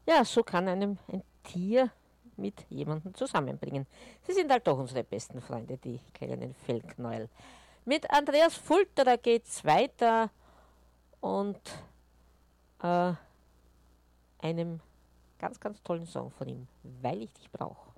Ja, so kann einem ein Tier mit jemandem zusammenbringen. Sie sind halt doch unsere besten Freunde, die kleinen Fellknäuel. Mit Andreas Fulterer geht's weiter und äh, einem ganz, ganz tollen Song von ihm, Weil ich dich brauche.